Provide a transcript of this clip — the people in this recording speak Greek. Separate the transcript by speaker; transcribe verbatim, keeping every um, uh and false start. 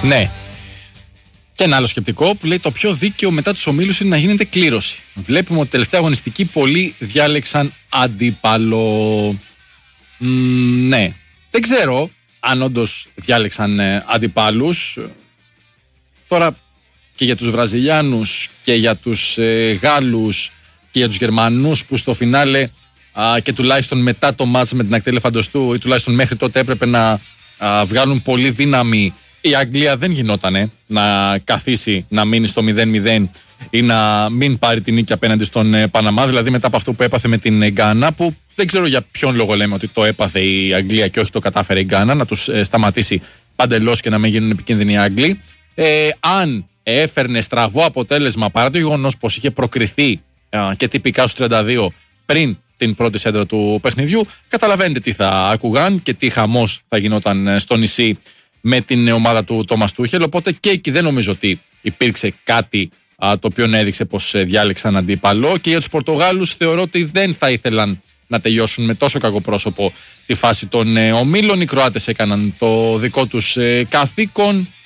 Speaker 1: Ναι. Και ένα άλλο σκεπτικό που λέει το πιο δίκαιο μετά τους ομίλους είναι να γίνεται κλήρωση. Βλέπουμε ότι τελευταία αγωνιστική πολλοί διάλεξαν αντίπαλο. Μ, ναι. Δεν ξέρω αν όντως διάλεξαν ε, αντιπάλους. Τώρα και για τους Βραζιλιάνους και για τους ε, Γάλλους και για τους Γερμανούς που στο φινάλε α, και τουλάχιστον μετά το μάτς με την Ακτή Ελεφαντοστού ή τουλάχιστον μέχρι τότε έπρεπε να α, βγάλουν πολύ δύναμη. Η Αγγλία δεν γινότανε να καθίσει να μείνει στο μηδέν μηδέν ή να μην πάρει την νίκη απέναντι στον ε, Παναμά, δηλαδή μετά από αυτό που έπαθε με την Γκάνα, που δεν ξέρω για ποιον λόγο λέμε ότι το έπαθε η Αγγλία και όχι το κατάφερε η Γκάνα, να τους ε, σταματήσει παντελώς και να μην γίνουν επικίνδυνοι οι Άγγλοι. Ε, αν έφερνε στραβό αποτέλεσμα παρά το γεγονός πως είχε προκριθεί ε, και τυπικά στους τριάντα δύο πριν την πρώτη σέντρα του παιχνιδιού, καταλαβαίνετε τι θα άκουγαν και τι χαμός θα γινόταν στο νησί με την ομάδα του Τόμας Τούχελ. Οπότε και εκεί δεν νομίζω ότι υπήρξε κάτι α, το οποίο να έδειξε πως ε, διάλεξαν αντίπαλο. Και για τους Πορτογάλους θεωρώ ότι δεν θα ήθελαν να τελειώσουν με τόσο κακό πρόσωπο τη φάση των ε, ομίλων. Οι Κροάτες έκαναν το δικό τους ε, καθήκον